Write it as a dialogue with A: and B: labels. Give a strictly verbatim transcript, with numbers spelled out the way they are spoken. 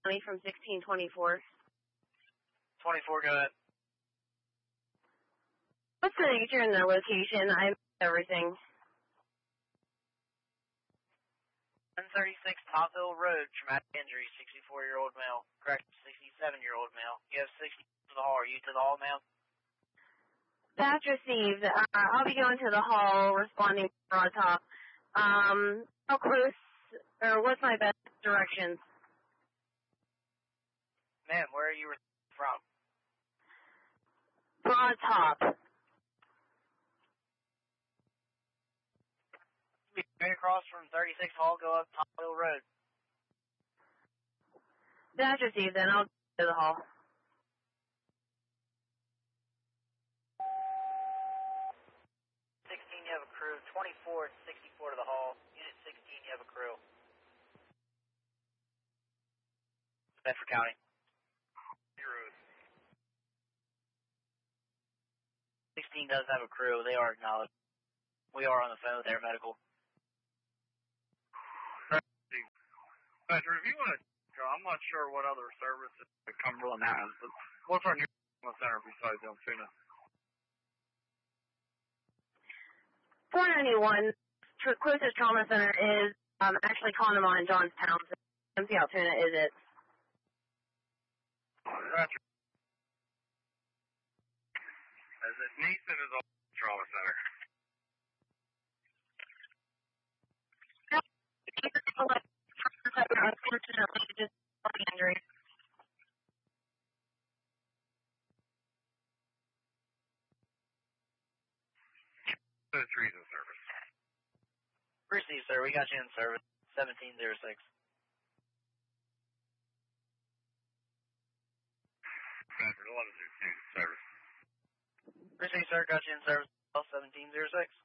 A: County from sixteen twenty-four.
B: twenty-four, go ahead.
A: What's the nature and the location? I missed everything.
B: one thirty-six Topville Road, traumatic injury, sixty-four-year-old male. Correct, sixty-seven-year-old male. You have sixty to the hall. Are you to the hall, ma'am?
A: That's received. Uh, I'll be going to the hall, responding to Broad Top. Um, how close, or what's my best directions?
B: Ma'am, where are you from?
A: Broad Top.
B: Right across from thirty-six Hall, go up Topville Road.
A: That's received, then I'll go to the hall.
B: sixteen, you have a crew. twenty-four, sixty-four to the hall. Unit sixteen, you have a crew. Bedford County. Heroes. sixteen does have a crew. They are acknowledged. We are on the phone with Air Medical.
C: Patrick, if you want to, I'm not sure what other services that Cumberland has, but what's our new trauma center besides Altoona?
A: four ninety-one, tr- closest trauma center is um, actually Conemaugh in Johnstown. So M C Altoona is it.
C: Patrick. As if Nathan is on the trauma center.
A: Unfortunately, just body injury.
C: Those trees in service.
B: Received, sir. We got you in service. seventeen oh six.
C: Patrick, eleven two two, service.
B: Received, sir. Got you in service. seventeen oh six.